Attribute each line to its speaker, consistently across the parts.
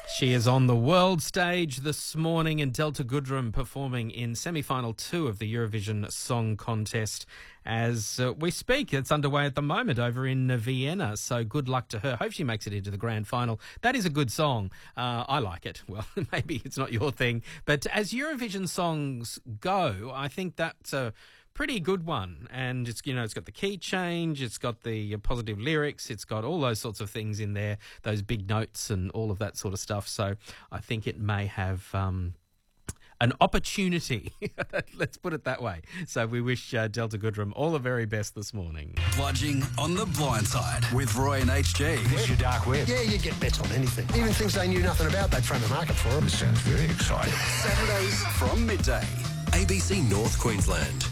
Speaker 1: She is on the world stage this morning in Delta Goodrem performing in semi-final 2 of the Eurovision Song Contest. As we speak, it's underway at the moment over in Vienna, so good luck to her. Hope she makes it into the grand final. That is a good song. I like it. Well, maybe it's not your thing, but as Eurovision songs go, I think that's a pretty good one. And it's, you know, it's got the key change, it's got the positive lyrics, it's got all those sorts of things in there, those big notes and all of that sort of stuff. So I think it may have an opportunity. Let's put it that way. So we wish Delta Goodrem all the very best this morning.
Speaker 2: Bludging on the blind side with Roy and HG.
Speaker 3: It's your dark web.
Speaker 4: Yeah, you get bets on anything. Even things they knew nothing about, they'd frame the market for them.
Speaker 3: This sounds very exciting.
Speaker 2: Saturdays from midday. ABC North Queensland.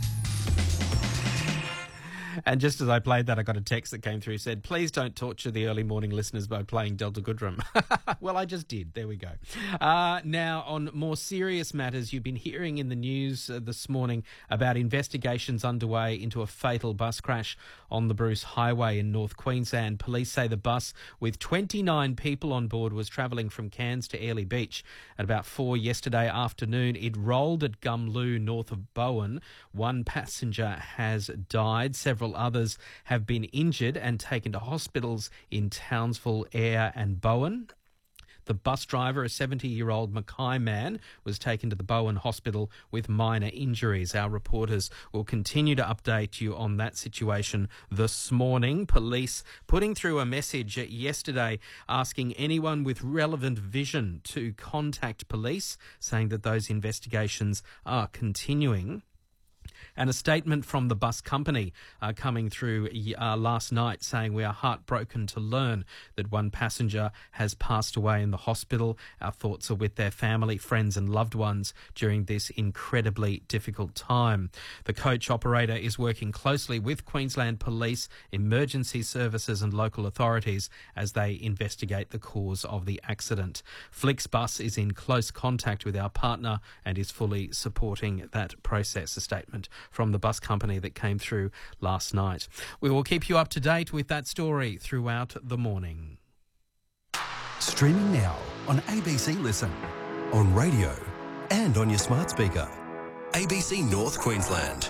Speaker 1: And just as I played that, I got a text that came through, said, please don't torture the early morning listeners by playing Delta Goodrem. Well, I just did. There we go. Now, on more serious matters, you've been hearing in the news this morning about investigations underway into a fatal bus crash on the Bruce Highway in North Queensland. Police say the bus with 29 people on board was travelling from Cairns to Airlie Beach at about 4 yesterday afternoon. It rolled at Gumloo, north of Bowen. One passenger has died. Several others have been injured and taken to hospitals in Townsville, Ayr and Bowen. The bus driver, a 70-year-old Mackay man, was taken to the Bowen Hospital with minor injuries. Our reporters will continue to update you on that situation this morning. Police putting through a message yesterday asking anyone with relevant vision to contact police, saying that those investigations are continuing. And a statement from the bus company coming through last night saying, we are heartbroken to learn that one passenger has passed away in the hospital. Our thoughts are with their family, friends and loved ones during this incredibly difficult time. The coach operator is working closely with Queensland Police, emergency services and local authorities as they investigate the cause of the accident. Flixbus is in close contact with our partner and is fully supporting that process. A statement from the bus company that came through last night. We will keep you up to date with that story throughout the morning.
Speaker 2: Streaming now on ABC Listen, on radio and on your smart speaker. ABC North Queensland.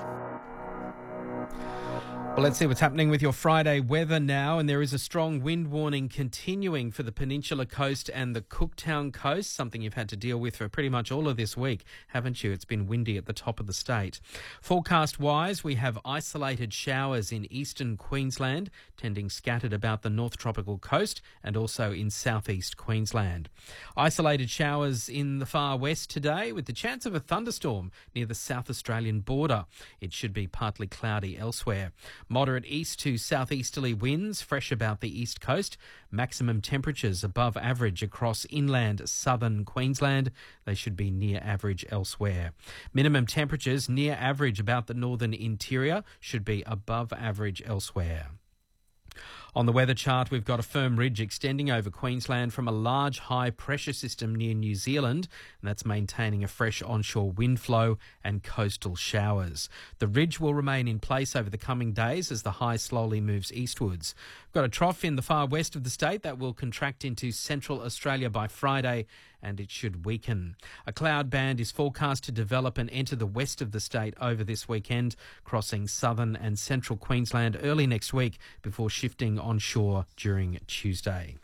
Speaker 1: Well, let's see what's happening with your Friday weather now. And there is a strong wind warning continuing for the Peninsula Coast and the Cooktown Coast, something you've had to deal with for pretty much all of this week, haven't you? It's been windy at the top of the state. Forecast-wise, we have isolated showers in eastern Queensland, tending scattered about the North Tropical Coast and also in southeast Queensland. Isolated showers in the far west today with the chance of a thunderstorm near the South Australian border. It should be partly cloudy elsewhere. Moderate east to southeasterly winds, fresh about the east coast. Maximum temperatures above average across inland southern Queensland. They should be near average elsewhere. Minimum temperatures near average about the northern interior, should be above average elsewhere. On the weather chart, we've got a firm ridge extending over Queensland from a large high-pressure system near New Zealand, and that's maintaining a fresh onshore wind flow and coastal showers. The ridge will remain in place over the coming days as the high slowly moves eastwards. We've got a trough in the far west of the state that will contract into central Australia by Friday, and it should weaken. A cloud band is forecast to develop and enter the west of the state over this weekend, crossing southern and central Queensland early next week before shifting onshore during Tuesday.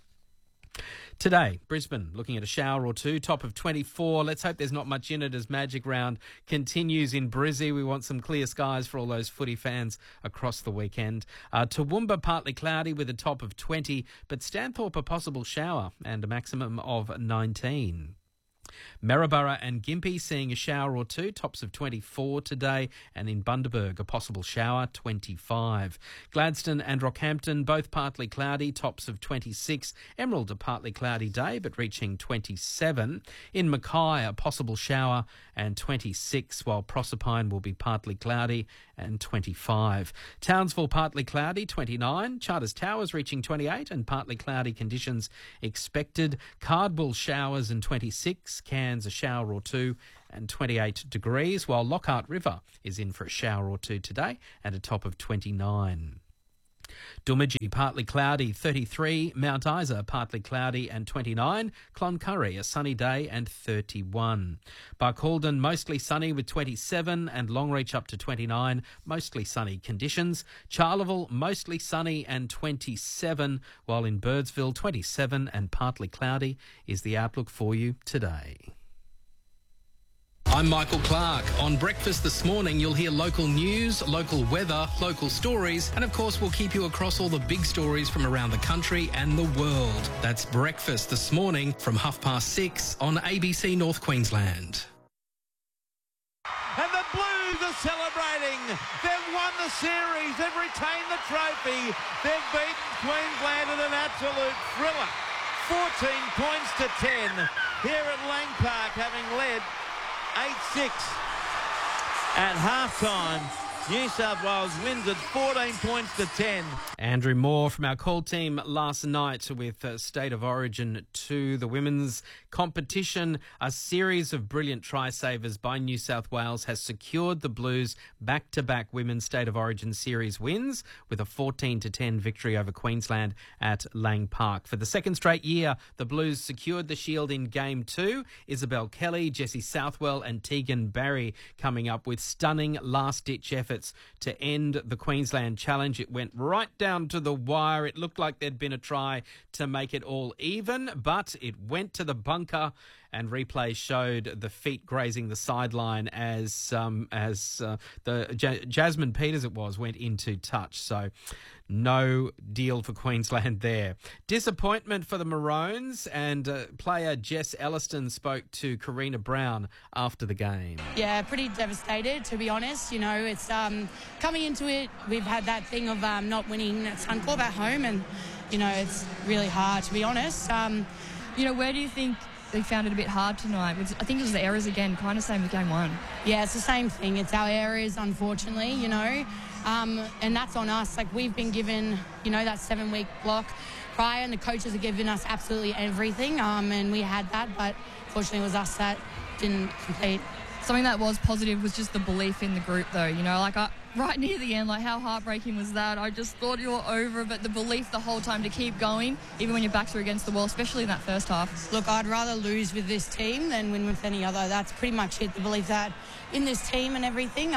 Speaker 1: Today, Brisbane, looking at a shower or two, top of 24. Let's hope there's not much in it as Magic Round continues in Brizzy. We want some clear skies for all those footy fans across the weekend. Toowoomba, partly cloudy with a top of 20, but Stanthorpe a possible shower and a maximum of 19. Maryborough and Gympie seeing a shower or two, tops of 24 today, and in Bundaberg a possible shower, 25. Gladstone and Rockhampton both partly cloudy, tops of 26. Emerald a partly cloudy day but reaching 27. In Mackay a possible shower and 26, while Proserpine will be partly cloudy and 25. Townsville partly cloudy, 29. Charters Towers reaching 28 and partly cloudy conditions expected. Cardwell showers and 26. Cairns a shower or two and 28 degrees, while Lockhart River is in for a shower or two today and a top of 29. Doomadgee, partly cloudy, 33. Mount Isa, partly cloudy and 29. Cloncurry, a sunny day and 31. Barcaldine, mostly sunny with 27 and Longreach up to 29. Mostly sunny conditions. Charleville, mostly sunny and 27, while in Birdsville, 27 and partly cloudy is the outlook for you today. I'm Michael Clark. On Breakfast this morning, you'll hear local news, local weather, local stories, and of course, we'll keep you across all the big stories from around the country and the world. That's Breakfast this morning from 6:30 on ABC North Queensland.
Speaker 5: And the Blues are celebrating. They've won the series. They've retained the trophy. They've beaten Queensland in an absolute thriller. 14 points to 10 here at Lang Park, having led 8-6 at halftime. New South Wales wins at 14 points to 10.
Speaker 1: Andrew Moore from our call team last night with State of Origin 2, the women's competition. A series of brilliant try-savers by New South Wales has secured the Blues back-to-back women's State of Origin series wins with a 14-10 victory over Queensland at Lang Park. For the second straight year, the Blues secured the shield in Game 2. Isabel Kelly, Jessie Southwell and Tegan Barry coming up with stunning last-ditch efforts to end the Queensland challenge. It went right down to the wire. It looked like there'd been a try to make it all even, but it went to the bunker, and replay showed the feet grazing the sideline as Jasmine Peters went into touch. So no deal for Queensland there. Disappointment for the Maroons, and player Jess Elliston spoke to Karina Brown after the game.
Speaker 6: Yeah, pretty devastated, to be honest. You know, it's coming into it, we've had that thing of not winning at Suncorp at home, and, you know, it's really hard, to be honest.
Speaker 7: You know, where do you think they found it a bit hard tonight? I think it was the errors again, kind of same with Game 1. Yeah,
Speaker 6: it's the same thing. It's our errors, unfortunately, you know. And that's on us. Like, we've been given, you know, that 7-week block prior, and the coaches have given us absolutely everything, and we had that, but fortunately it was us that didn't complete.
Speaker 7: Something that was positive was just the belief in the group, though. You know, like right near the end, like how heartbreaking was that? I just thought you were over, but the belief the whole time to keep going, even when your backs are against the wall, especially in that first half.
Speaker 6: Look, I'd rather lose with this team than win with any other. That's pretty much it. The belief that in this team and everything,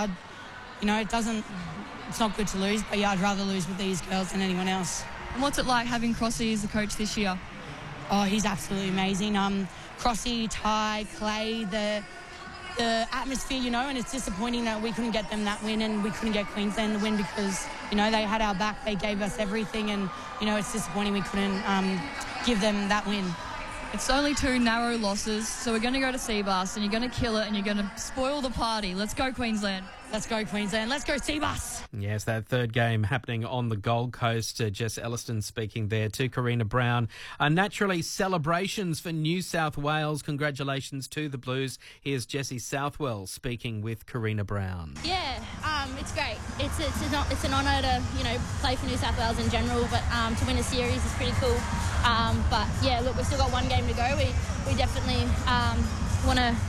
Speaker 6: you know, it's not good to lose, but yeah, I'd rather lose with these girls than anyone else.
Speaker 7: And what's it like having Crossy as the coach this year?
Speaker 6: Oh, he's absolutely amazing. Crossy, Ty, Clay, the atmosphere, you know, and it's disappointing that we couldn't get them that win and we couldn't get Queensland the win because, you know, they had our back, they gave us everything, and, you know, it's disappointing we couldn't give them that win.
Speaker 7: It's only 2 narrow losses, so we're going to go to Seabus and you're going to kill it and you're going to spoil the party. Let's go, Queensland.
Speaker 6: Let's go, Queensland. Let's go, Seabus.
Speaker 1: Yes, that third game happening on the Gold Coast. Jess Elliston speaking there to Karina Brown. Naturally, celebrations for New South Wales. Congratulations to the Blues. Here's Jessie Southwell speaking with Karina Brown.
Speaker 8: Yeah, it's great. It's an honour to, you know, play for New South Wales in general, but to win a series is pretty cool. But yeah, look, we've still got one game to go. We definitely want to,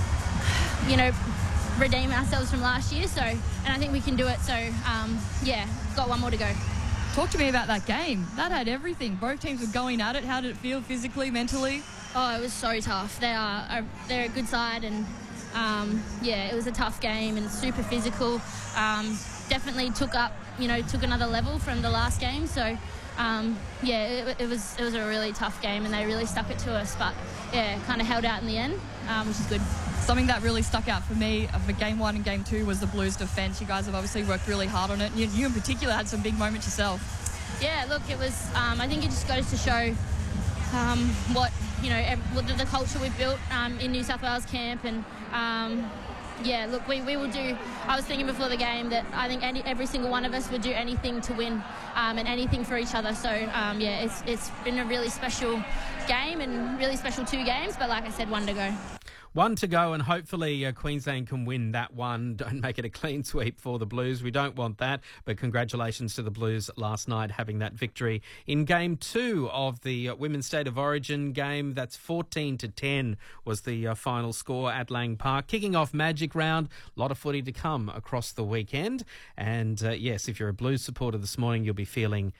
Speaker 8: you know, redeem ourselves from last year, and I think we can do it. So yeah, got one more to go.
Speaker 7: Talk to me about that game. That had everything. Both teams were going at it. How did it feel physically, mentally?
Speaker 8: Oh, it was so tough. They're a good side, and yeah, it was a tough game and super physical. Definitely took another level from the last game. So yeah, it was a really tough game, and they really stuck it to us. But yeah, kind of held out in the end, which is good.
Speaker 7: Something that really stuck out for me for Game 1 and Game 2 was the Blues' defence. You guys have obviously worked really hard on it. You in particular had some big moments yourself.
Speaker 8: Yeah, look, it was. I think it just goes to show what, you know, the culture we've built in New South Wales camp, and yeah, look, we will do. I was thinking before the game that I think every single one of us would do anything to win and anything for each other. So yeah, it's been a really special game and really special 2 games. But like I said, one to go.
Speaker 1: One to go, and hopefully Queensland can win that one. Don't make it a clean sweep for the Blues. We don't want that. But congratulations to the Blues last night having that victory in Game 2 of the Women's State of Origin game. That's 14-10 was the final score at Lang Park. Kicking off Magic Round. A lot of footy to come across the weekend. And yes, if you're a Blues supporter this morning, you'll be feeling